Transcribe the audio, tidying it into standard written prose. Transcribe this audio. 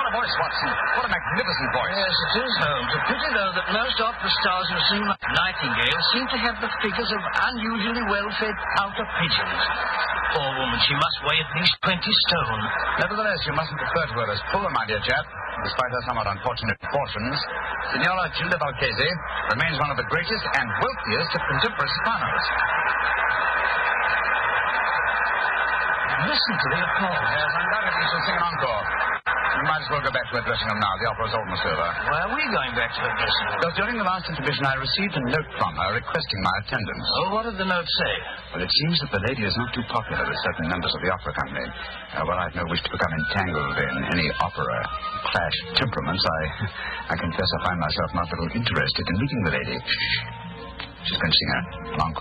a voice, Watson. What a magnificent voice. Yes, it is, Holmes. A pity, though, that most opera stars who sing like Nightingale seem to have the figures of unusually well-fed pouter pigeons. Poor woman, she must weigh at least 20 stone. Nevertheless, you mustn't refer to her as poor, my dear chap. Despite her somewhat unfortunate proportions, Signora Gilda Valchese remains one of the greatest and wealthiest of contemporary sopranos. Listen to the applause. Yes, undoubtedly she'll sing an encore. We might as well go back to her dressing room now. The opera's almost over. Why are we going back to her dressing room? Because during the last intermission, I received a note from her requesting my attendance. Oh, what did the note say? Well, it seems that the lady is not too popular with certain members of the opera company. Well, I've no wish to become entangled in any opera clash temperaments. I confess I find myself not a little interested in meeting the lady. Shh. She's going to sing an encore.